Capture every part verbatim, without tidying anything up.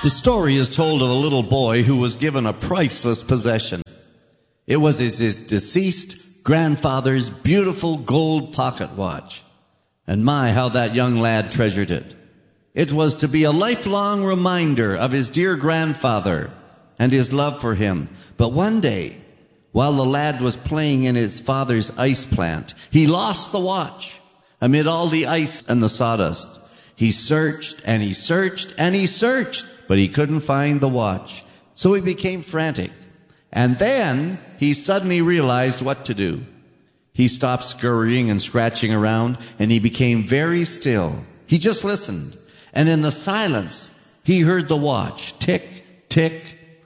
The story is told of a little boy who was given a priceless possession. It was his, his deceased grandfather's beautiful gold pocket watch. And my, how that young lad treasured it. It was to be a lifelong reminder of his dear grandfather and his love for him. But one day, while the lad was playing in his father's ice plant, he lost the watch amid all the ice and the sawdust. He searched and he searched and he searched, but he couldn't find the watch. So he became frantic. And then he suddenly realized what to do. He stopped scurrying and scratching around, and he became very still. He just listened. And in the silence, he heard the watch. Tick, tick,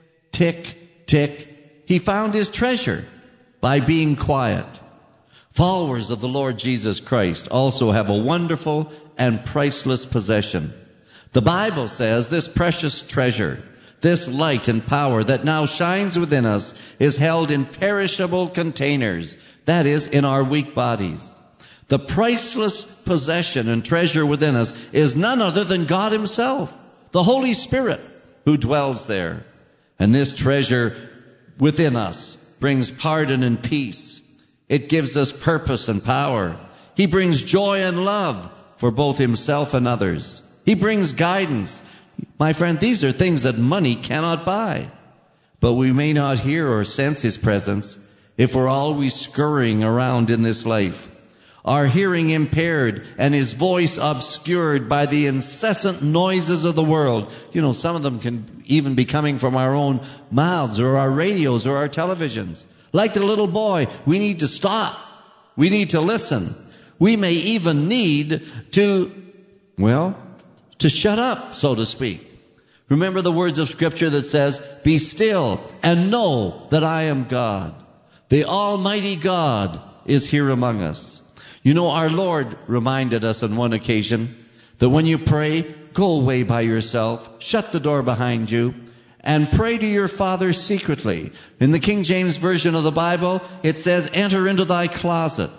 tick, tick. He found his treasure by being quiet. Followers of the Lord Jesus Christ also have a wonderful and priceless possession. The Bible says this precious treasure, this light and power that now shines within us, is held in perishable containers, that is, in our weak bodies. The priceless possession and treasure within us is none other than God Himself, the Holy Spirit who dwells there. And this treasure within us brings pardon and peace. It gives us purpose and power. He brings joy and love for both Himself and others. He brings guidance. My friend, these are things that money cannot buy. But we may not hear or sense His presence if we're always scurrying around in this life. Our hearing impaired and His voice obscured by the incessant noises of the world. You know, some of them can even be coming from our own mouths or our radios or our televisions. Like the little boy, we need to stop. We need to listen. We may even need to, well, to shut up, so to speak. Remember the words of Scripture that says, "Be still and know that I am God." The Almighty God is here among us. You know, our Lord reminded us on one occasion that when you pray, go away by yourself, shut the door behind you, and pray to your Father secretly. In the King James Version of the Bible, it says, "Enter into thy closet."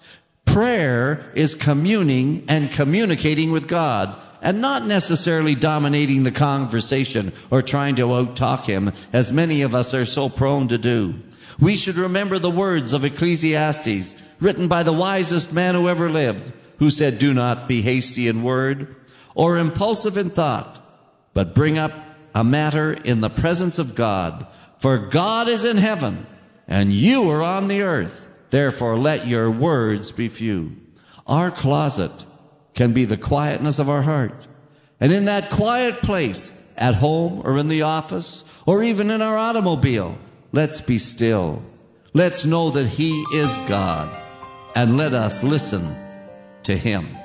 Prayer is communing and communicating with God, and not necessarily dominating the conversation or trying to out-talk Him, as many of us are so prone to do. We should remember the words of Ecclesiastes, written by the wisest man who ever lived, who said, "Do not be hasty in word or impulsive in thought, but bring up a matter in the presence of God. For God is in heaven, and you are on the earth. Therefore let your words be few." Our closet can be the quietness of our heart. And in that quiet place, at home or in the office, or even in our automobile, let's be still. Let's know that He is God, and let us listen to Him.